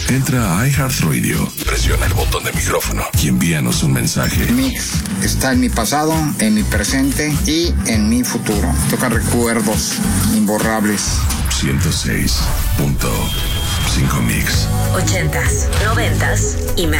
Entra a iHeartRadio, presiona el botón de micrófono y envíanos un mensaje. Mix está en mi pasado, en mi presente y en mi futuro. Toca recuerdos imborrables. 106.5 Mix. 80s, 90s y más.